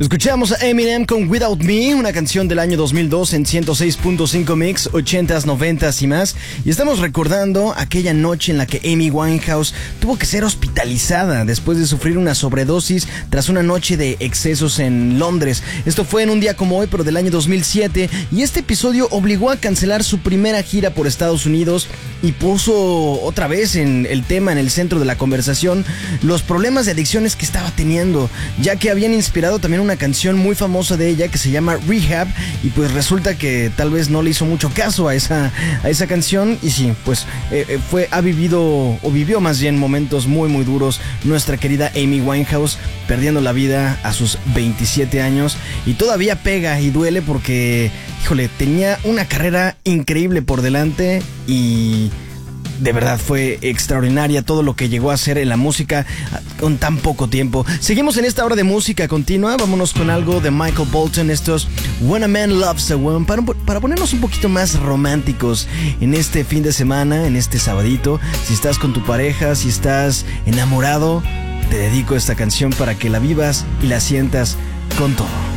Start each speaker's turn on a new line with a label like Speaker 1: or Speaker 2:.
Speaker 1: Escuchamos a Eminem con Without Me, una canción del año 2002 en 106.5 Mix, 80s, 90s y más. Y estamos recordando aquella noche en la que Amy Winehouse tuvo que ser hospitalizada después de sufrir una sobredosis tras una noche de excesos en Londres. Esto fue en un día como hoy, pero del año 2007. Y este episodio obligó a cancelar su primera gira por Estados Unidos y puso otra vez en el tema, en el centro de la conversación, los problemas de adicciones que estaba teniendo, ya que habían inspirado también una canción muy famosa de ella que se llama Rehab, y pues resulta que tal vez no le hizo mucho caso a esa canción, y sí, pues vivió más bien momentos muy muy duros nuestra querida Amy Winehouse, perdiendo la vida a sus 27 años, y todavía pega y duele porque, híjole, tenía una carrera increíble por delante y de verdad fue extraordinaria todo lo que llegó a hacer en la música con tan poco tiempo. Seguimos en esta hora de música continua. Vámonos con algo de Michael Bolton. Estos When a Man Loves a Woman, para ponernos un poquito más románticos en este fin de semana, en este sabadito. Si estás con tu pareja, si estás enamorado, te dedico esta canción para que la vivas y la sientas con todo.